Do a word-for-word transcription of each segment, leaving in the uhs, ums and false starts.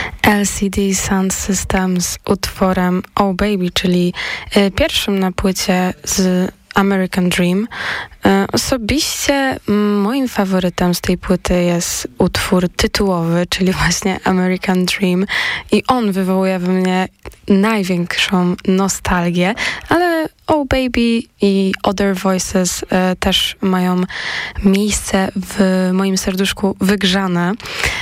L C D Sound System z utworem Oh Baby, czyli y, pierwszym na płycie z American Dream. Y, osobiście moim faworytem z tej płyty jest utwór tytułowy, czyli właśnie American Dream, i on wywołuje we mnie największą nostalgię, ale Oh Baby i Other Voices y, też mają miejsce w moim serduszku wygrzane.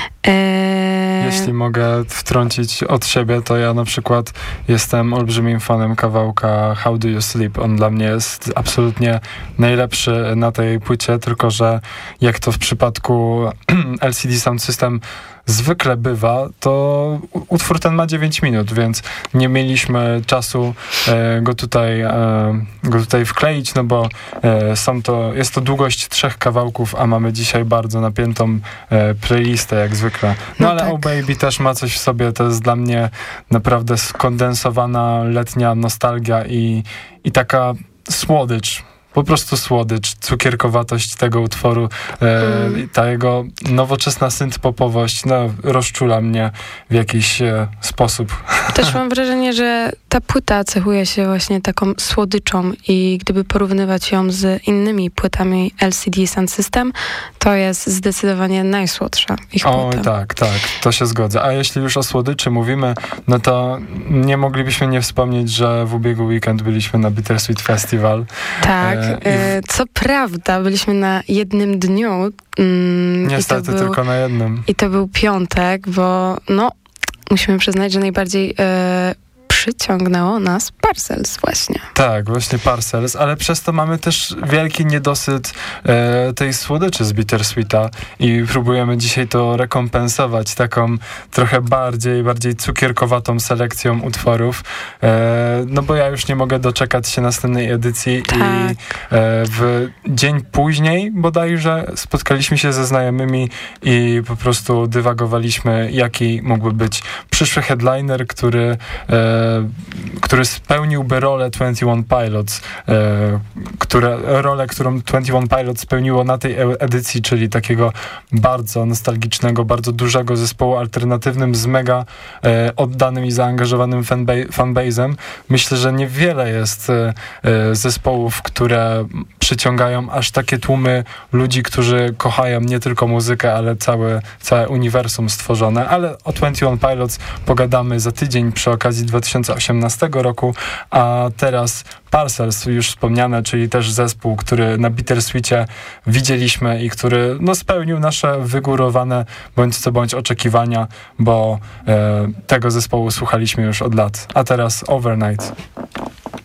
Jeśli mogę wtrącić od siebie, to ja na przykład jestem olbrzymim fanem kawałka How Do You Sleep. On dla mnie jest absolutnie najlepszy na tej płycie, tylko że jak to w przypadku L C D Sound System zwykle bywa, to utwór ten ma dziewięć minut, więc nie mieliśmy czasu e, go, tutaj, e, go tutaj wkleić, no bo e, są to, jest to długość trzech kawałków, a mamy dzisiaj bardzo napiętą e, playlistę jak zwykle. No, no ale tak. Oh Baby też ma coś w sobie, to jest dla mnie naprawdę skondensowana letnia nostalgia i, i taka słodycz. Po prostu słodycz, cukierkowatość tego utworu, e, mm. ta jego nowoczesna synth-popowość, no, rozczula mnie w jakiś e, sposób. Też mam wrażenie, że ta płyta cechuje się właśnie taką słodyczą i gdyby porównywać ją z innymi płytami L C D Sound System, to jest zdecydowanie najsłodsza ich płyta. Oj, tak, tak, to się zgodzę. A jeśli już o słodyczy mówimy, no to nie moglibyśmy nie wspomnieć, że w ubiegły weekend byliśmy na Bittersweet Festival. Tak. E, Co prawda, byliśmy na jednym dniu. Mm, Niestety i to był, tylko na jednym. I to był piątek, bo no, musimy przyznać, że najbardziej e, przyciągnęło nas Parcels właśnie. Tak, właśnie Parcels, ale przez to mamy też wielki niedosyt e, tej słodyczy z Bittersweeta i próbujemy dzisiaj to rekompensować taką trochę bardziej, bardziej cukierkowatą selekcją utworów. E, no bo ja już nie mogę doczekać się następnej edycji tak. i e, w dzień później bodajże spotkaliśmy się ze znajomymi i po prostu dywagowaliśmy, jaki mógłby być przyszły headliner, który e, który spełniłby rolę dwadzieścia jeden Pilots, e, które, rolę, którą dwadzieścia jeden Pilots spełniło na tej edycji, czyli takiego bardzo nostalgicznego, bardzo dużego zespołu alternatywnym z mega e, oddanym i zaangażowanym fanba- fanbase'em. Myślę, że niewiele jest e, zespołów, które przyciągają aż takie tłumy ludzi, którzy kochają nie tylko muzykę, ale całe, całe uniwersum stworzone. Ale o dwadzieścia jeden Pilots pogadamy za tydzień przy okazji dwa tysiące osiemnastego roku, a teraz Parcels, już wspomniane, czyli też zespół, który na Bittersweetie widzieliśmy i który no, spełnił nasze wygórowane bądź co bądź oczekiwania, bo e, tego zespołu słuchaliśmy już od lat. A teraz Overnight.